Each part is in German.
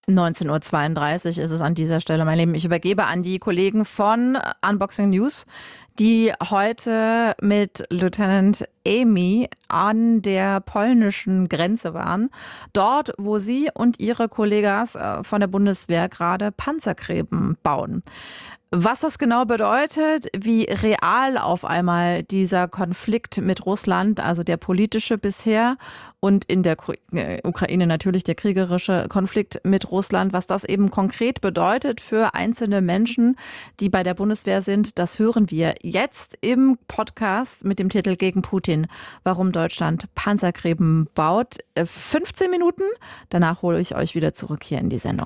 19:32 Uhr ist es an dieser Stelle, mein Lieben. Ich übergebe an die Kollegen von Unboxing News, die heute mit Lieutenant Amy an der polnischen Grenze waren. Dort, wo sie und ihre Kollegas von der Bundeswehr gerade Panzergräben bauen. Was das genau bedeutet, wie real auf einmal dieser Konflikt mit Russland, also der politische bisher und in der Ukraine natürlich der kriegerische Konflikt mit Russland, was das eben konkret bedeutet für einzelne Menschen, die bei der Bundeswehr sind, das hören wir jetzt im Podcast mit dem Titel Gegen Putin, warum Deutschland Panzergräben baut. 15 Minuten, danach hole ich euch wieder zurück hier in die Sendung.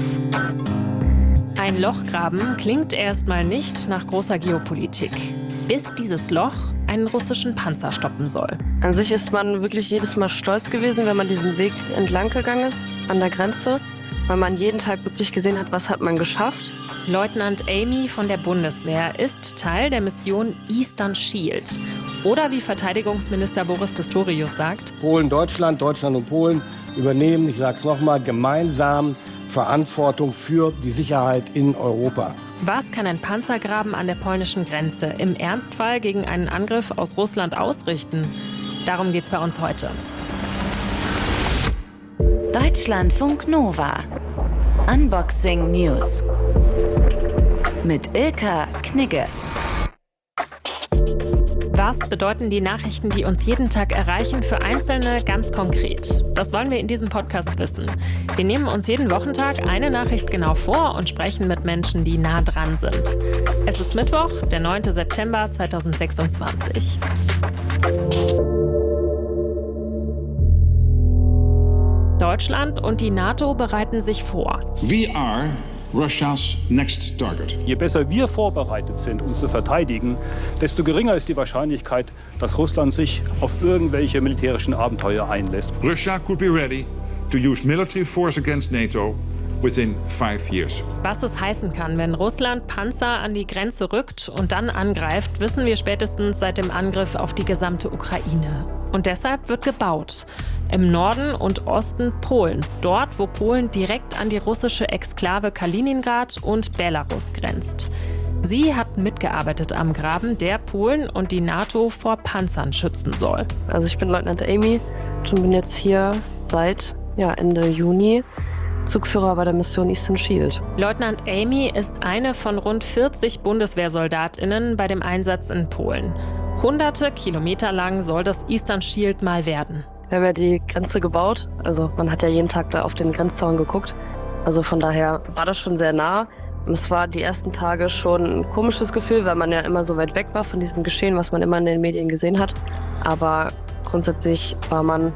Ein Lochgraben klingt erstmal nicht nach großer Geopolitik, bis dieses Loch einen russischen Panzer stoppen soll. An sich ist man wirklich jedes Mal stolz gewesen, wenn man diesen Weg entlang gegangen ist, an der Grenze, weil man jeden Tag wirklich gesehen hat, was hat man geschafft. Leutnant Amy von der Bundeswehr ist Teil der Mission Eastern Shield. Oder wie Verteidigungsminister Boris Pistorius sagt: Polen, Deutschland und Polen übernehmen, ich sage es nochmal, gemeinsam Verantwortung für die Sicherheit in Europa. Was kann ein Panzergraben an der polnischen Grenze im Ernstfall gegen einen Angriff aus Russland ausrichten? Darum geht's bei uns heute. Deutschlandfunk Nova. Unboxing News. Mit Ilka Knigge. Was bedeuten die Nachrichten, die uns jeden Tag erreichen, für Einzelne ganz konkret? Das wollen wir in diesem Podcast wissen. Wir nehmen uns jeden Wochentag eine Nachricht genau vor und sprechen mit Menschen, die nah dran sind. Es ist Mittwoch, der 9. September 2026. Deutschland und die NATO bereiten sich vor. We are Russia's next target. Je besser wir vorbereitet sind, uns zu verteidigen, desto geringer ist die Wahrscheinlichkeit, dass Russland sich auf irgendwelche militärischen Abenteuer einlässt. Russia could be ready to use military force against NATO within 5 years. Was es heißen kann, wenn Russland Panzer an die Grenze rückt und dann angreift, wissen wir spätestens seit dem Angriff auf die gesamte Ukraine. Und deshalb wird gebaut. Im Norden und Osten Polens, dort, wo Polen direkt an die russische Exklave Kaliningrad und Belarus grenzt. Sie hat mitgearbeitet am Graben, der Polen und die NATO vor Panzern schützen soll. Also ich bin Leutnant Amy und bin jetzt hier seit Ende Juni Zugführer bei der Mission Eastern Shield. Leutnant Amy ist eine von rund 40 BundeswehrsoldatInnen bei dem Einsatz in Polen. Hunderte Kilometer lang soll das Eastern Shield mal werden. Wir haben ja die Grenze gebaut, also man hat ja jeden Tag da auf den Grenzzaun geguckt. Also von daher war das schon sehr nah. Und es war die ersten Tage schon ein komisches Gefühl, weil man ja immer so weit weg war von diesem Geschehen, was man immer in den Medien gesehen hat. Aber grundsätzlich war man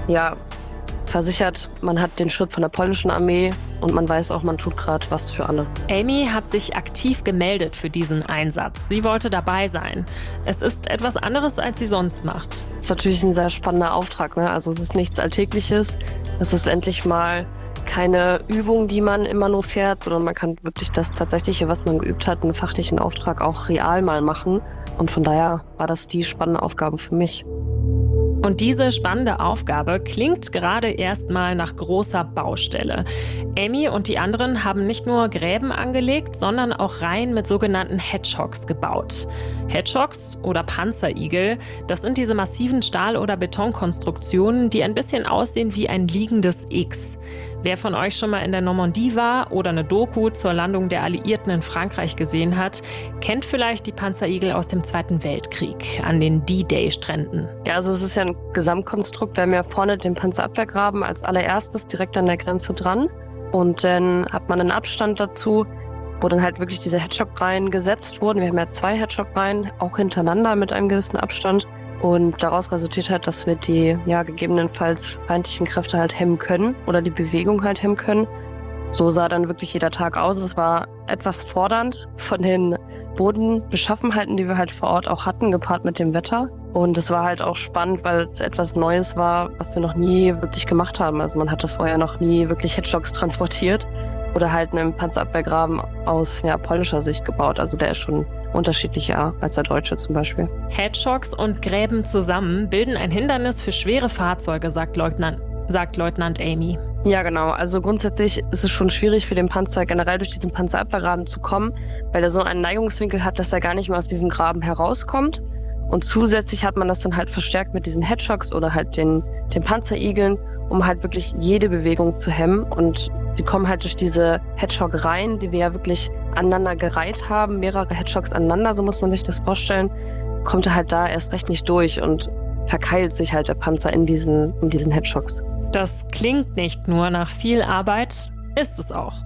versichert, man hat den Schutz von der polnischen Armee und man weiß auch, man tut gerade was für alle. Amy hat sich aktiv gemeldet für diesen Einsatz. Sie wollte dabei sein. Es ist etwas anderes, als sie sonst macht. Das ist natürlich ein sehr spannender Auftrag, ne? Also es ist nichts Alltägliches. Es ist endlich mal keine Übung, die man immer nur fährt, sondern man kann wirklich das Tatsächliche, was man geübt hat, einen fachlichen Auftrag auch real mal machen. Und von daher war das die spannende Aufgabe für mich. Und diese spannende Aufgabe klingt gerade erstmal nach großer Baustelle. Amy und die anderen haben nicht nur Gräben angelegt, sondern auch Reihen mit sogenannten Hedgehogs gebaut. Hedgehogs oder Panzerigel, das sind diese massiven Stahl- oder Betonkonstruktionen, die ein bisschen aussehen wie ein liegendes X. Wer von euch schon mal in der Normandie war oder eine Doku zur Landung der Alliierten in Frankreich gesehen hat, kennt vielleicht die Panzerigel aus dem Zweiten Weltkrieg an den D-Day-Stränden. Ja, also es ist ja ein Gesamtkonstrukt. Wir haben ja vorne den Panzerabwehrgraben als allererstes direkt an der Grenze dran. Und dann hat man einen Abstand dazu, wo dann halt wirklich diese Hedgehog-Reihen gesetzt wurden. Wir haben ja 2 Hedgehog-Reihen, auch hintereinander mit einem gewissen Abstand. Und daraus resultiert halt, dass wir die gegebenenfalls feindlichen Kräfte halt hemmen können oder die Bewegung halt hemmen können. So sah dann wirklich jeder Tag aus. Es war etwas fordernd von den Bodenbeschaffenheiten, die wir halt vor Ort auch hatten, gepaart mit dem Wetter. Und es war halt auch spannend, weil es etwas Neues war, was wir noch nie wirklich gemacht haben. Also man hatte vorher noch nie wirklich Hedgehogs transportiert oder halt einen Panzerabwehrgraben aus polnischer Sicht gebaut. Also der ist schon unterschiedlicher als der deutsche zum Beispiel. Hedgehogs und Gräben zusammen bilden ein Hindernis für schwere Fahrzeuge, sagt Leutnant Amy. Ja, genau. Also grundsätzlich ist es schon schwierig für den Panzer, generell durch diesen Panzerabwehrgraben zu kommen, weil er so einen Neigungswinkel hat, dass er gar nicht mehr aus diesem Graben herauskommt. Und zusätzlich hat man das dann halt verstärkt mit diesen Hedgehogs oder halt den Panzerigeln, um halt wirklich jede Bewegung zu hemmen. Und die kommen halt durch diese Hedgehog-Reihen, die wir ja wirklich aneinander gereiht haben, mehrere Hedgehogs aneinander, so muss man sich das vorstellen, kommt er halt da erst recht nicht durch und verkeilt sich halt der Panzer in diesen Hedgehogs. Das klingt nicht nur nach viel Arbeit, ist es auch.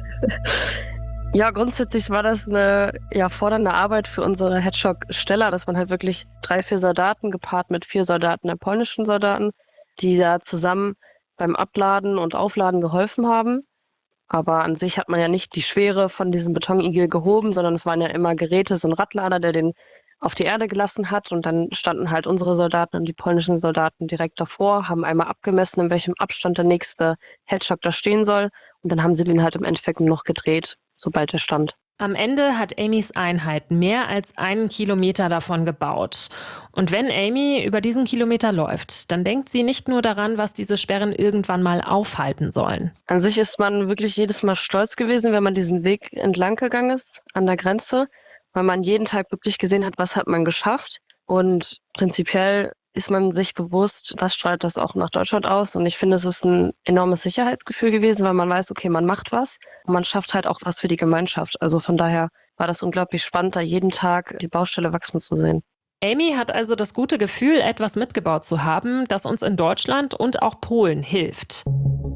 Ja, grundsätzlich war das eine fordernde Arbeit für unsere Hedgehog-Steller. Das waren halt wirklich 3-4 Soldaten gepaart mit 4 Soldaten der polnischen Soldaten, die da zusammen beim Abladen und Aufladen geholfen haben. Aber an sich hat man ja nicht die Schwere von diesem Betonigel gehoben, sondern es waren ja immer Geräte, so ein Radlader, der den auf die Erde gelassen hat. Und dann standen halt unsere Soldaten und die polnischen Soldaten direkt davor, haben einmal abgemessen, in welchem Abstand der nächste Hedgehog da stehen soll. Und dann haben sie den halt im Endeffekt nur noch gedreht, sobald er stand. Am Ende hat Amys Einheit mehr als 1 Kilometer davon gebaut. Und wenn Amy über diesen Kilometer läuft, dann denkt sie nicht nur daran, was diese Sperren irgendwann mal aufhalten sollen. An sich ist man wirklich jedes Mal stolz gewesen, wenn man diesen Weg entlang gegangen ist an der Grenze, weil man jeden Tag wirklich gesehen hat, was hat man geschafft. Und prinzipiell ist man sich bewusst, was strahlt das auch nach Deutschland aus. Und ich finde, es ist ein enormes Sicherheitsgefühl gewesen, weil man weiß, okay, man macht was und man schafft halt auch was für die Gemeinschaft. Also von daher war das unglaublich spannend, da jeden Tag die Baustelle wachsen zu sehen. Amy hat also das gute Gefühl, etwas mitgebaut zu haben, das uns in Deutschland und auch Polen hilft.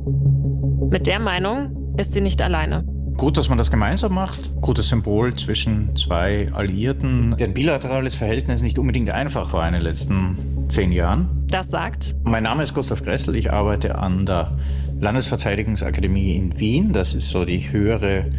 Mit der Meinung ist sie nicht alleine. Gut, dass man das gemeinsam macht. Gutes Symbol zwischen 2 Alliierten. Ein bilaterales Verhältnis nicht unbedingt einfach war in den letzten 10 Jahren. Das sagt: Mein Name ist Gustav Gressel. Ich arbeite an der Landesverteidigungsakademie in Wien. Das ist so die höhere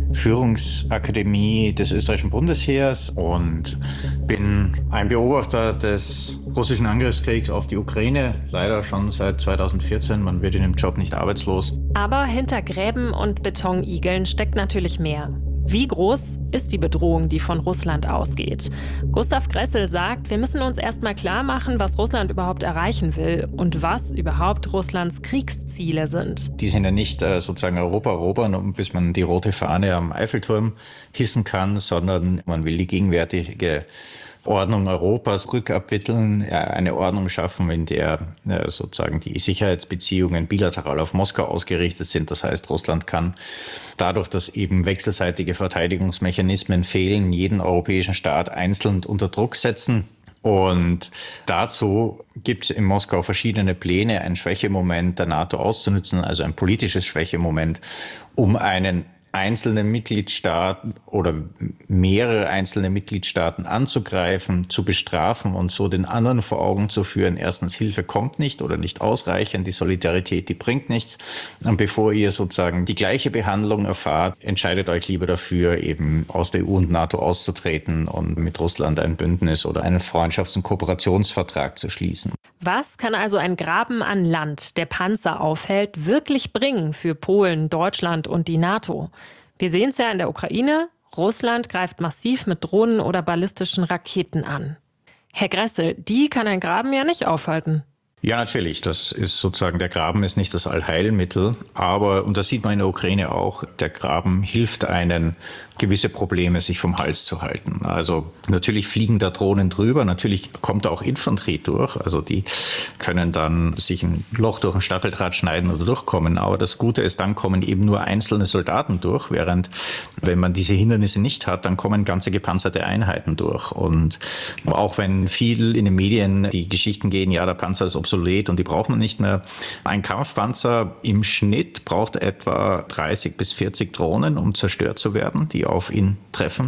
Führungsakademie des österreichischen Bundesheers und bin ein Beobachter des russischen Angriffskriegs auf die Ukraine, leider schon seit 2014. Man wird in dem Job nicht arbeitslos. Aber hinter Gräben und Betonigeln steckt natürlich mehr. Wie groß ist die Bedrohung, die von Russland ausgeht? Gustav Gressel sagt, wir müssen uns erst mal klar machen, was Russland überhaupt erreichen will und was überhaupt Russlands Kriegsziele sind. Die sind ja nicht sozusagen Europa erobern, bis man die rote Fahne am Eiffelturm hissen kann, sondern man will die gegenwärtige Ordnung Europas rückabwickeln, eine Ordnung schaffen, in der sozusagen die Sicherheitsbeziehungen bilateral auf Moskau ausgerichtet sind. Das heißt, Russland kann dadurch, dass eben wechselseitige Verteidigungsmechanismen fehlen, jeden europäischen Staat einzeln unter Druck setzen. Und dazu gibt es in Moskau verschiedene Pläne, ein Schwächemoment der NATO auszunutzen, also ein politisches Schwächemoment, um einen einzelne Mitgliedstaaten oder mehrere einzelne Mitgliedstaaten anzugreifen, zu bestrafen und so den anderen vor Augen zu führen. Erstens, Hilfe kommt nicht oder nicht ausreichend, die Solidarität, die bringt nichts. Und bevor ihr sozusagen die gleiche Behandlung erfahrt, entscheidet euch lieber dafür, eben aus der EU und NATO auszutreten und mit Russland ein Bündnis oder einen Freundschafts- und Kooperationsvertrag zu schließen. Was kann also ein Graben an Land, der Panzer aufhält, wirklich bringen für Polen, Deutschland und die NATO? Wir sehen es ja in der Ukraine. Russland greift massiv mit Drohnen oder ballistischen Raketen an. Herr Gressel, die kann ein Graben ja nicht aufhalten. Ja, natürlich. Das ist sozusagen, der Graben ist nicht das Allheilmittel. Aber, und das sieht man in der Ukraine auch, der Graben hilft einen, gewisse Probleme sich vom Hals zu halten. Also natürlich fliegen da Drohnen drüber, natürlich kommt da auch Infanterie durch. Also die können dann sich ein Loch durch ein Stacheldraht schneiden oder durchkommen. Aber das Gute ist, dann kommen eben nur einzelne Soldaten durch, während wenn man diese Hindernisse nicht hat, dann kommen ganze gepanzerte Einheiten durch. Und auch wenn viel in den Medien die Geschichten gehen, ja, der Panzer ist obsolet und die braucht man nicht mehr. Ein Kampfpanzer im Schnitt braucht etwa 30 bis 40 Drohnen, um zerstört zu werden, die auf ihn treffen.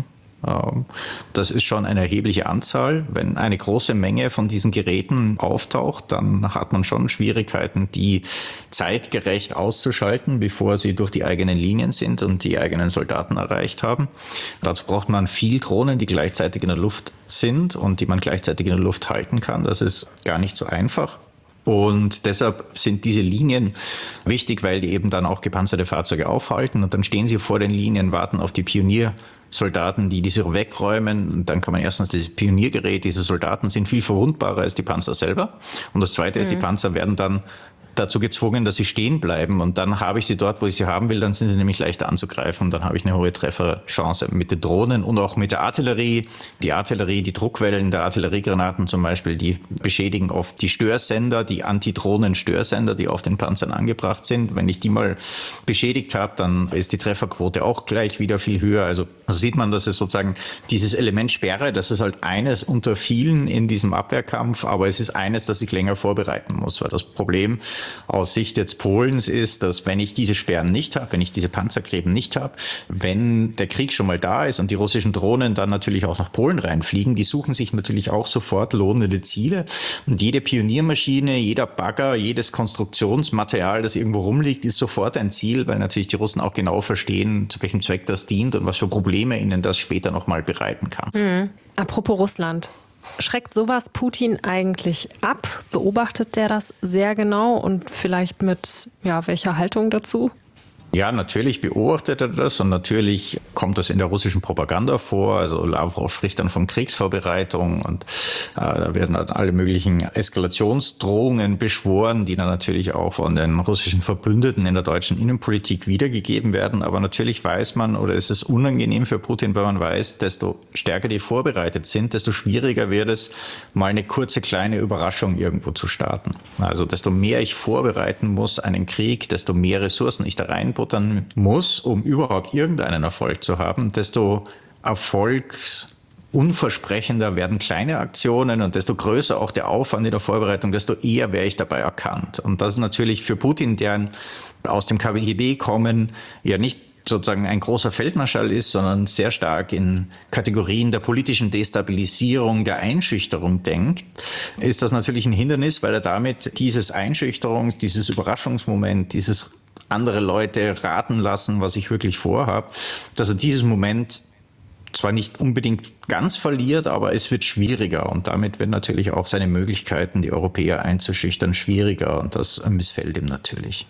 Das ist schon eine erhebliche Anzahl. Wenn eine große Menge von diesen Geräten auftaucht, dann hat man schon Schwierigkeiten, die zeitgerecht auszuschalten, bevor sie durch die eigenen Linien sind und die eigenen Soldaten erreicht haben. Dazu braucht man viel Drohnen, die gleichzeitig in der Luft sind und die man gleichzeitig in der Luft halten kann. Das ist gar nicht so einfach. Und deshalb sind diese Linien wichtig, weil die eben dann auch gepanzerte Fahrzeuge aufhalten. Und dann stehen sie vor den Linien, warten auf die Pioniersoldaten, die diese wegräumen. Und dann kann man erstens dieses Pioniergerät, diese Soldaten sind viel verwundbarer als die Panzer selber. Und das Zweite ist, die Panzer werden dann dazu gezwungen, dass sie stehen bleiben. Und dann habe ich sie dort, wo ich sie haben will. Dann sind sie nämlich leichter anzugreifen. Und dann habe ich eine hohe Trefferchance mit den Drohnen und auch mit der Artillerie. Die Artillerie, die Druckwellen der Artilleriegranaten zum Beispiel, die beschädigen oft die Störsender, die Antidrohnen-Störsender, die auf den Panzern angebracht sind. Wenn ich die mal beschädigt habe, dann ist die Trefferquote auch gleich wieder viel höher. Also sieht man, dass es sozusagen dieses Element Sperre, das ist halt eines unter vielen in diesem Abwehrkampf, aber es ist eines, das ich länger vorbereiten muss. Weil das Problem aus Sicht jetzt Polens ist, dass wenn ich diese Sperren nicht habe, wenn ich diese Panzergräben nicht habe, wenn der Krieg schon mal da ist und die russischen Drohnen dann natürlich auch nach Polen reinfliegen, die suchen sich natürlich auch sofort lohnende Ziele. Und jede Pioniermaschine, jeder Bagger, jedes Konstruktionsmaterial, das irgendwo rumliegt, ist sofort ein Ziel, weil natürlich die Russen auch genau verstehen, zu welchem Zweck das dient und was für Probleme ihnen das später nochmal bereiten kann. Apropos Russland. Schreckt sowas Putin eigentlich ab? Beobachtet der das sehr genau und vielleicht mit welcher Haltung dazu? Ja, natürlich beobachtet er das und natürlich kommt das in der russischen Propaganda vor. Also Lavrov spricht dann von Kriegsvorbereitung und da werden dann alle möglichen Eskalationsdrohungen beschworen, die dann natürlich auch von den russischen Verbündeten in der deutschen Innenpolitik wiedergegeben werden. Aber natürlich weiß man, oder ist es unangenehm für Putin, weil man weiß, desto stärker die vorbereitet sind, desto schwieriger wird es, mal eine kurze kleine Überraschung irgendwo zu starten. Also desto mehr ich vorbereiten muss, einen Krieg, desto mehr Ressourcen ich da reinbuttern muss, um überhaupt irgendeinen Erfolg zu haben, desto erfolgsunversprechender werden kleine Aktionen und desto größer auch der Aufwand in der Vorbereitung, desto eher wäre ich dabei erkannt. Und das ist natürlich für Putin, der aus dem KGB kommen, ja nicht sozusagen ein großer Feldmarschall ist, sondern sehr stark in Kategorien der politischen Destabilisierung, der Einschüchterung denkt, ist das natürlich ein Hindernis, weil er damit dieses Überraschungsmoment, dieses andere Leute raten lassen, was ich wirklich vorhabe, dass er dieses Moment zwar nicht unbedingt ganz verliert, aber es wird schwieriger und damit werden natürlich auch seine Möglichkeiten, die Europäer einzuschüchtern, schwieriger und das missfällt ihm natürlich.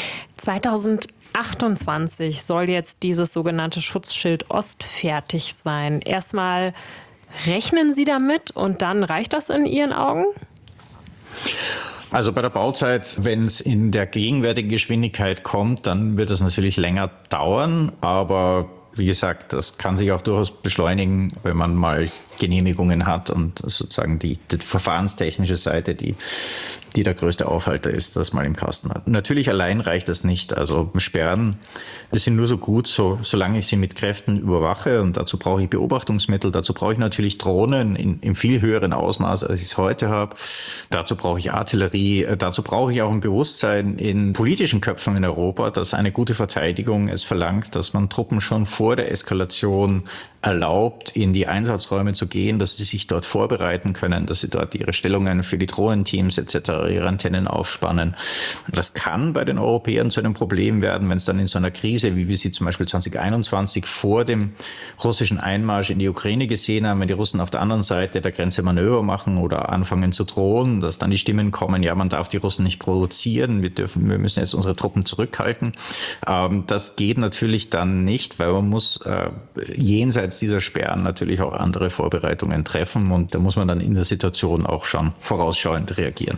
2028 soll jetzt dieses sogenannte Schutzschild Ost fertig sein. Erstmal rechnen Sie damit und dann reicht das in Ihren Augen? Also bei der Bauzeit, wenn es in der gegenwärtigen Geschwindigkeit kommt, dann wird es natürlich länger dauern. Aber wie gesagt, das kann sich auch durchaus beschleunigen, wenn man mal Genehmigungen hat und sozusagen die verfahrenstechnische Seite, die der größte Aufhalter ist, das mal im Kasten hat. Natürlich allein reicht das nicht. Also Sperren sind nur so gut, solange ich sie mit Kräften überwache. Und dazu brauche ich Beobachtungsmittel. Dazu brauche ich natürlich Drohnen in viel höheren Ausmaß, als ich es heute habe. Dazu brauche ich Artillerie. Dazu brauche ich auch ein Bewusstsein in politischen Köpfen in Europa, dass eine gute Verteidigung es verlangt, dass man Truppen schon vor der Eskalation erlaubt, in die Einsatzräume zu gehen, dass sie sich dort vorbereiten können, dass sie dort ihre Stellungen für die Drohnenteams etc., ihre Antennen aufspannen. Das kann bei den Europäern zu einem Problem werden, wenn es dann in so einer Krise, wie wir sie zum Beispiel 2021 vor dem russischen Einmarsch in die Ukraine gesehen haben, wenn die Russen auf der anderen Seite der Grenze Manöver machen oder anfangen zu drohen, dass dann die Stimmen kommen, ja, man darf die Russen nicht provozieren, wir müssen jetzt unsere Truppen zurückhalten. Das geht natürlich dann nicht, weil man muss jenseits dieser Sperren natürlich auch andere Vorbereitungen treffen und da muss man dann in der Situation auch schon vorausschauend reagieren.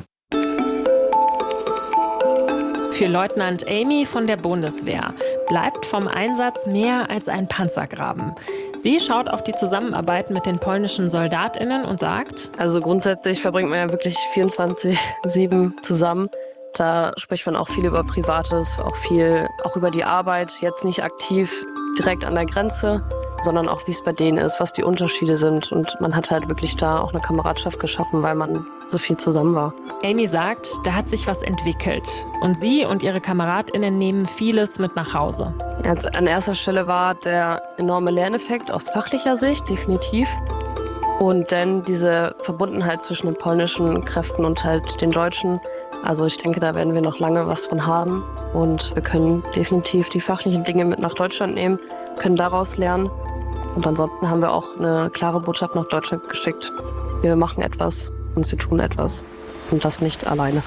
Für Leutnant Amy von der Bundeswehr bleibt vom Einsatz mehr als ein Panzergraben. Sie schaut auf die Zusammenarbeit mit den polnischen SoldatInnen und sagt: Also grundsätzlich verbringt man ja wirklich 24/7 zusammen. Da spricht man auch viel über Privates, auch über die Arbeit, jetzt nicht aktiv direkt an der Grenze, sondern auch, wie es bei denen ist, was die Unterschiede sind. Und man hat halt wirklich da auch eine Kameradschaft geschaffen, weil man so viel zusammen war. Amy sagt, da hat sich was entwickelt. Und sie und ihre KameradInnen nehmen vieles mit nach Hause. Jetzt an erster Stelle war der enorme Lerneffekt aus fachlicher Sicht, definitiv. Und dann diese Verbundenheit zwischen den polnischen Kräften und halt den deutschen. Also ich denke, da werden wir noch lange was von haben. Und wir können definitiv die fachlichen Dinge mit nach Deutschland nehmen, können daraus lernen. Und ansonsten haben wir auch eine klare Botschaft nach Deutschland geschickt. Wir machen etwas und sie tun etwas. Und das nicht alleine.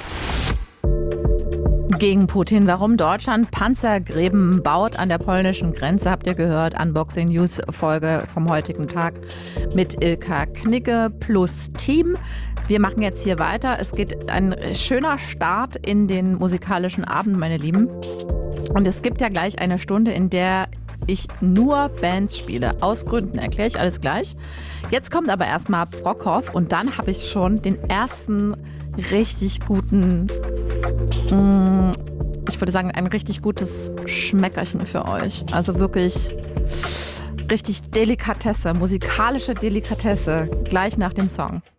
Gegen Putin, warum Deutschland Panzergräben baut an der polnischen Grenze, habt ihr gehört. Unboxing News Folge vom heutigen Tag mit Ilka Knigge plus Team. Wir machen jetzt hier weiter. Es geht ein schöner Start in den musikalischen Abend, meine Lieben. Und es gibt ja gleich eine Stunde, in der ich nur Bands spiele. Aus Gründen erkläre ich alles gleich. Jetzt kommt aber erstmal Brockhoff und dann habe ich schon den ersten richtig guten, ich würde sagen, ein richtig gutes Schmeckerchen für euch. Also wirklich richtig Delikatesse, musikalische Delikatesse, gleich nach dem Song.